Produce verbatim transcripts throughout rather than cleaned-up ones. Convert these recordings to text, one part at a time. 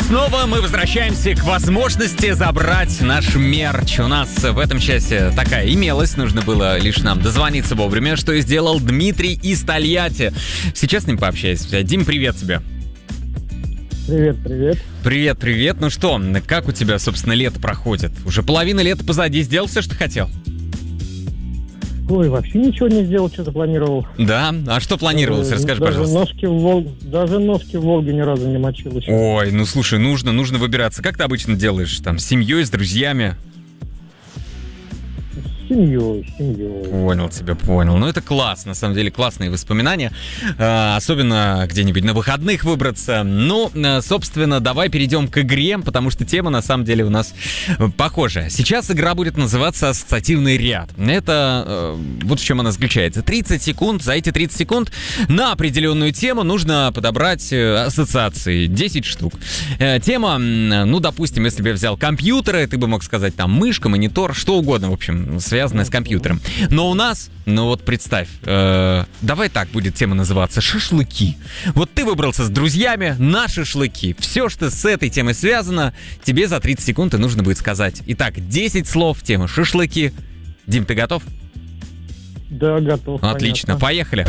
снова мы возвращаемся к возможности забрать наш мерч. У нас в этом часе такая имелась, нужно было лишь нам дозвониться вовремя, что и сделал Дмитрий из Тольятти. Сейчас с ним пообщаюсь. Дим, привет тебе. Привет, привет. Привет, привет. Ну что, как у тебя, собственно, лето проходит? Уже половина лета позади. Сделал все, что хотел? Ой, вообще ничего не сделал, что-то планировал. Да? А что планировалось? Даже, Расскажи, даже пожалуйста. Ножки в Вол... Даже ножки в Волге ни разу не мочил еще. Ой, ну слушай, нужно, нужно выбираться. Как ты обычно делаешь? Там, с семьей, с друзьями? С семьей, с семьей. Понял тебя, понял. Ну, это класс, на самом деле, классные воспоминания. А, особенно где-нибудь на выходных выбраться. Ну, собственно, давай перейдем к игре, потому что тема, на самом деле, у нас похожая. Сейчас игра будет называться «Ассоциативный ряд». Это э, вот в чем она заключается. тридцать секунд. За эти тридцать секунд на определенную тему нужно подобрать ассоциации. десять штук. Э, тема, ну, допустим, если бы я взял компьютеры, ты бы мог сказать там мышка, монитор, что угодно, в общем, связанное с компьютером. Но у нас, ну вот представь, э, давай так будет тема называться, шашлыки. Вот ты выбрался с друзьями на шашлыки. Все, что с этой темой связано, тебе за тридцать секунд и нужно будет сказать. Итак, десять слов, тема шашлыки. Дим, ты готов? Да, готов. Отлично, понятно. поехали.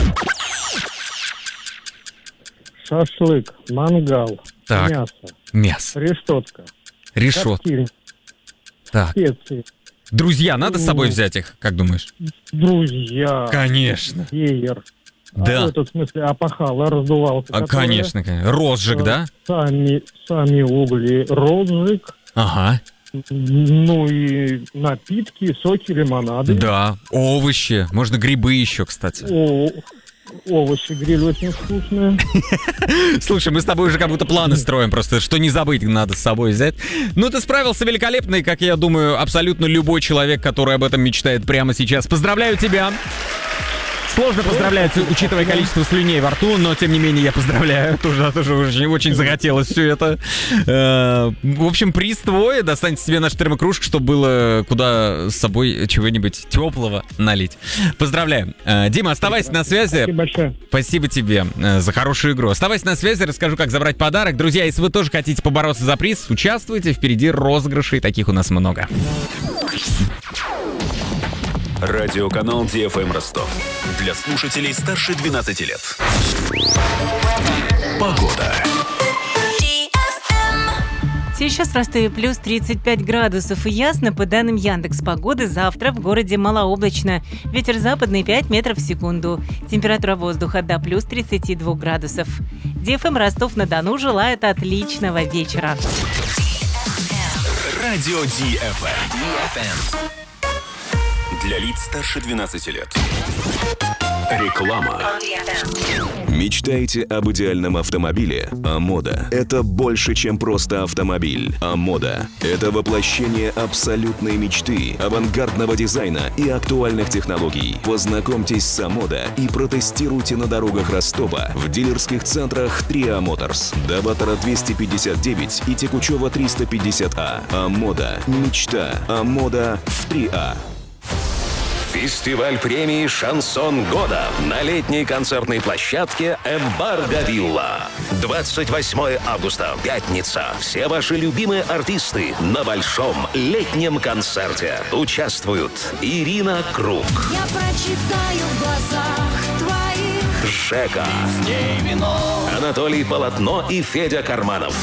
Шашлык, мангал, Так. мясо, Мясо, решетка, решетка. коптильня, Так, специи, друзья, надо с собой взять их, как думаешь? друзья, Конечно. веер. Да. А, в этом смысле опахало, раздувалка. А, которая, конечно, конечно. Розжиг, э, да? Сами, сами угли, розжиг. Ага. Ну и напитки, соки, лимонады. Да, овощи, можно грибы еще, кстати. О, овощи гриль очень вкусные. Слушай, мы с тобой уже как будто планы строим, просто что не забыть надо с собой взять. Ну, ты справился великолепно, и, как я думаю, абсолютно любой человек, который об этом мечтает прямо сейчас. Поздравляю тебя! Сложно поздравлять, учитывая количество слюней во рту, но тем не менее я поздравляю. Тоже, тоже очень, очень захотелось все это. Э, в общем, приз твой. Достаньте себе нашу термокружку, чтобы было куда с собой чего-нибудь теплого налить. Поздравляем. Э, Дима, оставайся на связи. Спасибо большое. Спасибо тебе э, за хорошую игру. Оставайся на связи, расскажу, как забрать подарок. Друзья, если вы тоже хотите побороться за приз, участвуйте. Впереди розыгрышей, таких у нас много. Радиоканал Ди Эф Эм Ростов. Для слушателей старше двенадцати лет. Погода. Сейчас в Ростове плюс тридцать пять градусов и ясно. По данным Яндекс.Погоды, завтра в городе малооблачно. Ветер западный пять метров в секунду. Температура воздуха до плюс тридцати двух градусов. Ди Эф Эм Ростов-на-Дону желает отличного вечера. Радио Ди Эф Эм. Для лиц старше двенадцати лет. Реклама. Мечтаете об идеальном автомобиле? Амода – это больше, чем просто автомобиль. Амода – это воплощение абсолютной мечты, авангардного дизайна и актуальных технологий. Познакомьтесь с Амода и протестируйте на дорогах Ростова в дилерских центрах три А Моторс, Доватора двести пятьдесят девять и Текучева триста пятьдесят А. Амода – мечта. Амода в три А. Фестиваль премии «Шансон года» на летней концертной площадке «Эмбарго Вилла». двадцать восьмое августа, пятница. Все ваши любимые артисты на большом летнем концерте. Участвуют Ирина Круг, Я прочитаю в глазах твоих Жека, Анатолий Полотно и Федя Карманов.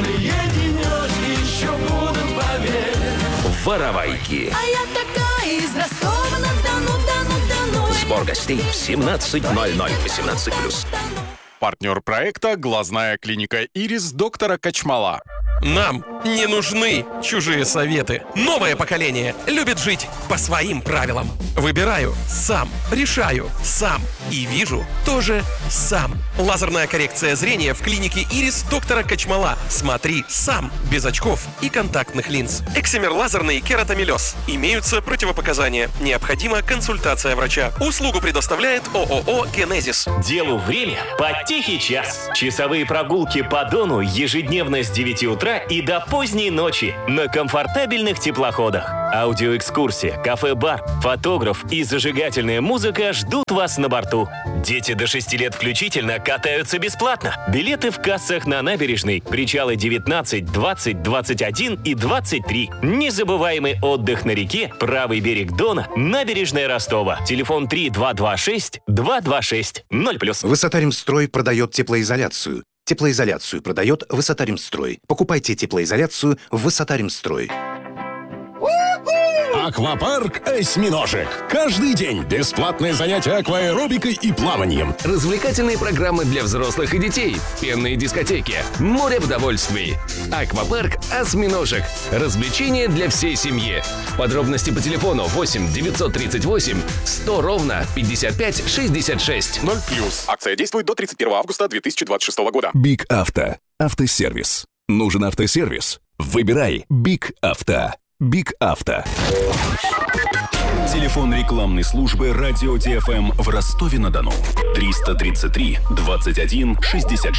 Воровайки. А я такая из Ростова-на-Дону, Дону, Дону. Сбор гостей в семнадцать ноль ноль, восемнадцать плюс. Партнер проекта «Глазная клиника Ирис» доктора Качмала. Нам не нужны чужие советы. Новое поколение любит жить по своим правилам. Выбираю сам, решаю сам и вижу тоже сам. Лазерная коррекция зрения в клинике Ирис доктора Качмала. Смотри сам, без очков и контактных линз. Эксимер лазерный кератомелез. Имеются противопоказания. Необходима консультация врача. Услугу предоставляет ООО «Генезис». Делу время по тихий час. Часовые прогулки по Дону ежедневно с девяти утра утра и до поздней ночи на комфортабельных теплоходах. Аудиоэкскурсия, кафе-бар, фотограф и зажигательная музыка ждут вас на борту. Дети до шести лет включительно катаются бесплатно. Билеты в кассах на набережной, причалы девятнадцать, двадцать, двадцать один и двадцать три. Незабываемый отдых на реке, правый берег Дона, набережная Ростова. Телефон три два два шесть два два шесть ноль плюс. Высотаримстрой продает теплоизоляцию. Теплоизоляцию продает Высотаримстрой. Покупайте теплоизоляцию в Высотаримстрой. Аквапарк «Осьминожек». Каждый день бесплатные занятия акваэробикой и плаванием. Развлекательные программы для взрослых и детей. Пенные дискотеки. Море удовольствий. Аквапарк «Осьминожек». Развлечения для всей семьи. Подробности по телефону восемь девятьсот тридцать восемь сто ровно пятьдесят пять шестьдесят шесть. ноль плюс. Акция действует до тридцать первого августа две тысячи двадцать шестого года. Биг Авто. Автосервис. Нужен автосервис? Выбирай Биг Авто. Биг Авто. Телефон рекламной службы «Радио ТФМ» в Ростове-на-Дону. триста тридцать три двадцать один шестьдесят шесть.